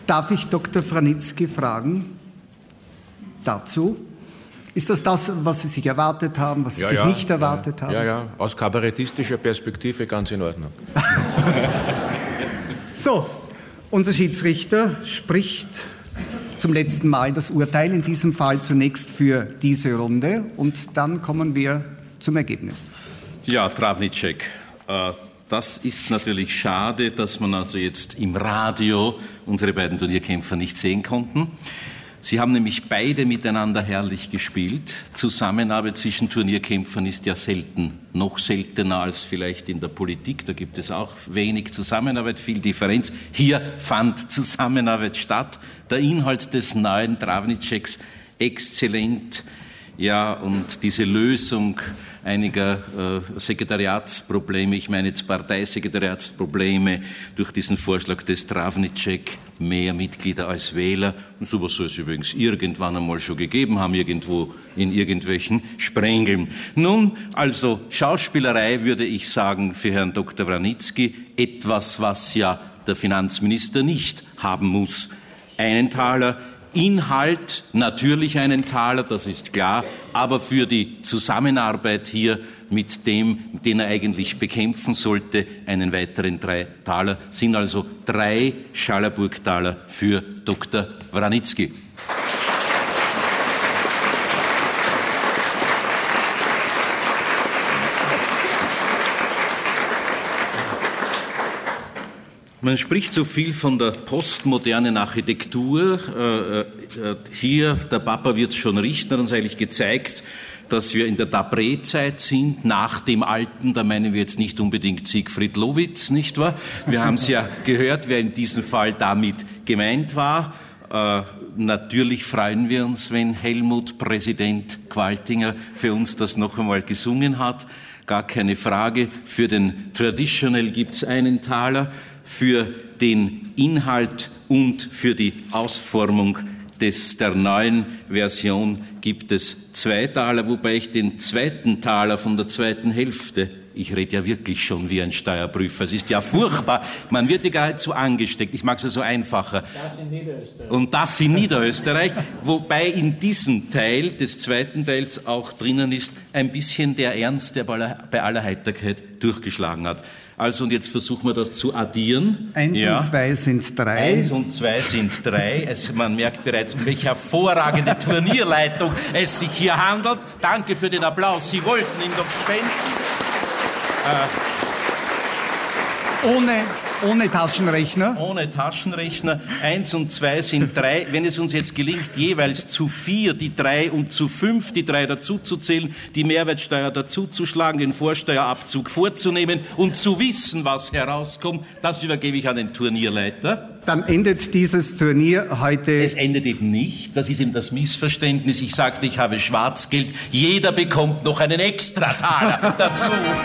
Darf ich Dr. Vranitzky fragen dazu? Ist das, was Sie sich erwartet haben, was Sie sich nicht erwartet haben? Ja, aus kabarettistischer Perspektive ganz in Ordnung. So, unser Schiedsrichter spricht zum letzten Mal das Urteil, in diesem Fall zunächst für diese Runde, und dann kommen wir zum Ergebnis. Ja, Travnicek, das ist natürlich schade, dass man also jetzt im Radio unsere beiden Turnierkämpfer nicht sehen konnten. Sie haben nämlich beide miteinander herrlich gespielt. Zusammenarbeit zwischen Turnierkämpfern ist ja selten, noch seltener als vielleicht in der Politik. Da gibt es auch wenig Zusammenarbeit, viel Differenz. Hier fand Zusammenarbeit statt. Der Inhalt des neuen Travniceks exzellent. Ja, und diese Lösung einiger Sekretariatsprobleme, ich meine jetzt Parteisekretariatsprobleme, durch diesen Vorschlag des Travnicek, mehr Mitglieder als Wähler. Und sowas soll es übrigens irgendwann einmal schon gegeben haben, irgendwo in irgendwelchen Sprengeln. Nun, also Schauspielerei, würde ich sagen, für Herrn Dr. Vranitzky, etwas, was ja der Finanzminister nicht haben muss. Einen Taler. Inhalt natürlich einen Taler, das ist klar, aber für die Zusammenarbeit hier mit dem, den er eigentlich bekämpfen sollte, einen weiteren 3 Taler, sind also 3 Schallerburg-Taler für Dr. Vranitzky. Man spricht so viel von der postmodernen Architektur. Hier, der Papa wird es schon richten, hat uns eigentlich gezeigt, dass wir in der Dabré-Zeit sind, nach dem Alten. Da meinen wir jetzt nicht unbedingt Siegfried Lowitz, nicht wahr? Wir haben es ja gehört, wer in diesem Fall damit gemeint war. Natürlich freuen wir uns, wenn Helmut, Präsident Qualtinger, für uns das noch einmal gesungen hat. Gar keine Frage. Für den Traditional gibt es einen Taler. Für den Inhalt und für die Ausformung der neuen Version gibt es 2 Taler, wobei ich den 2. Taler von der zweiten Hälfte, ich rede ja wirklich schon wie ein Steuerprüfer, es ist ja furchtbar, man wird ja geradezu angesteckt, ich mag es ja so einfacher. Das in Niederösterreich. Und das in Niederösterreich, wobei in diesem Teil des 2. Teils auch drinnen ist, ein bisschen der Ernst, der bei aller Heiterkeit durchgeschlagen hat. Also, und jetzt versuchen wir das zu addieren. 1 und 2 sind 3. 1 und 2 sind 3. Man merkt bereits, um welche hervorragende Turnierleitung es sich hier handelt. Danke für den Applaus. Sie wollten ihn doch spenden. Ohne Taschenrechner? Ohne Taschenrechner. 1 und 2 sind 3. Wenn es uns jetzt gelingt, jeweils zu 4 die 3 und zu 5 die 3 dazuzuzählen, die Mehrwertsteuer dazuzuschlagen, den Vorsteuerabzug vorzunehmen und zu wissen, was herauskommt, das übergebe ich an den Turnierleiter. Dann endet dieses Turnier heute... Es endet eben nicht. Das ist eben das Missverständnis. Ich sagte, ich habe Schwarzgeld. Jeder bekommt noch einen Extrataler dazu.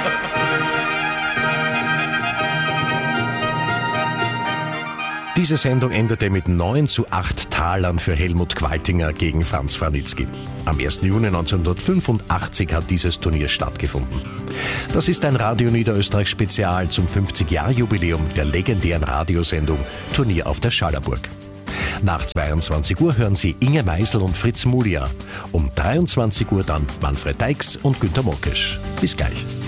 Diese Sendung endete mit 9:8 Talern für Helmut Qualtinger gegen Franz Vranitzky. Am 1. Juni 1985 hat dieses Turnier stattgefunden. Das ist ein Radio Niederösterreich Spezial zum 50-Jahr-Jubiläum der legendären Radiosendung Turnier auf der Schallerburg. Nach 22 Uhr hören Sie Inge Meisel und Fritz Mulia. Um 23 Uhr dann Manfred Deix und Günter Mokesch. Bis gleich.